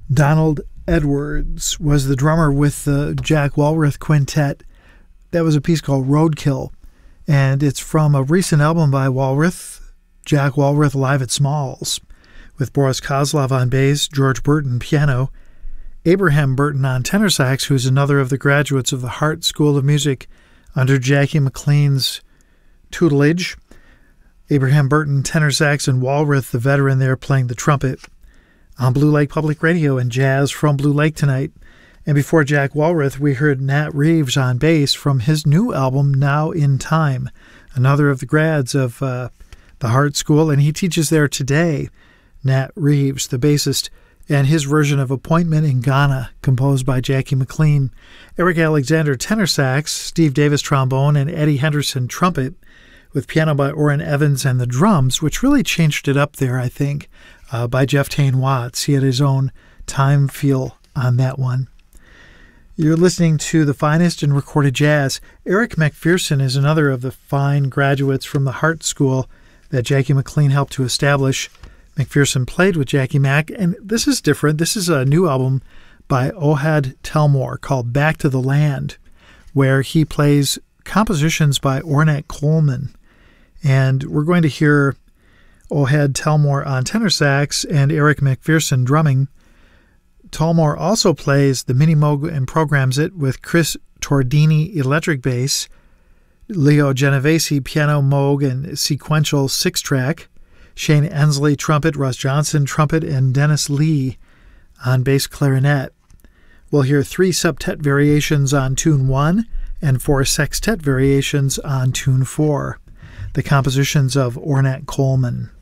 Donald Edwards was the drummer with the Jack Walrath Quintet. That was a piece called Roadkill, and it's from a recent album by Walrath, Jack Walrath Live at Smalls, with Boris Kozlov on bass, George Burton piano, Abraham Burton on tenor sax, who's another of the graduates of the Hart School of Music under Jackie McLean's tutelage. Abraham Burton tenor sax, and Walrath, the veteran there, playing the trumpet. On Blue Lake Public Radio and Jazz from Blue Lake tonight. And before Jack Walrath, we heard Nat Reeves on bass from his new album, Now in Time, another of the grads of the Hart School, and he teaches there today. Nat Reeves, the bassist, and his version of Appointment in Ghana, composed by Jackie McLean. Eric Alexander tenor sax, Steve Davis trombone, and Eddie Henderson trumpet, with piano by Orrin Evans and the drums, which really changed it up there, I think, by Jeff Tain Watts. He had his own time feel on that one. You're listening to the finest in recorded jazz. Eric McPherson is another of the fine graduates from the Hart School that Jackie McLean helped to establish. McPherson played with Jackie Mac, and this is different. This is a new album by Ohad Telmore called Back to the Land, where he plays compositions by Ornette Coleman. And we're going to hear Ohad Telmore on tenor sax and Eric McPherson drumming. Telmore also plays the Mini Moog and programs it with Chris Tordini electric bass, Leo Genovese piano, Moog, and sequential 6-track, Shane Ensley trumpet, Russ Johnson trumpet, and Dennis Lee on bass clarinet. We'll hear 3 septet variations on Tune 1 and 4 sextet variations on Tune 4, the compositions of Ornette Coleman.